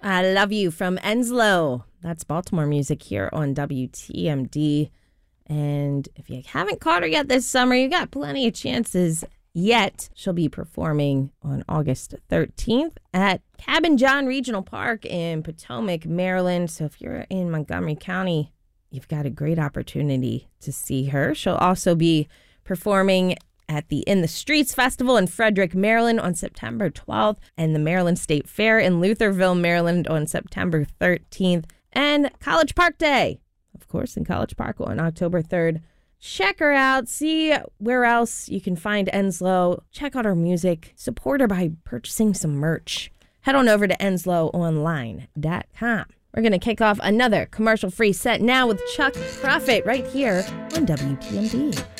I Love You from Enslow. That's Baltimore music here on WTMD. And if you haven't caught her yet this summer, you got plenty of chances yet. She'll be performing on August 13th at Cabin John Regional Park in Potomac, Maryland. So if you're in Montgomery County, you've got a great opportunity to see her. She'll also be performing at the In the Streets Festival in Frederick, Maryland on September 12th, and the Maryland State Fair in Lutherville, Maryland on September 13th, and College Park Day, of course, in College Park on October 3rd. Check her out. See where else you can find Enslow. Check out her music. Support her by purchasing some merch. Head on over to enslowonline.com. We're going to kick off another commercial-free set now with Chuck Prophet right here on WTMD.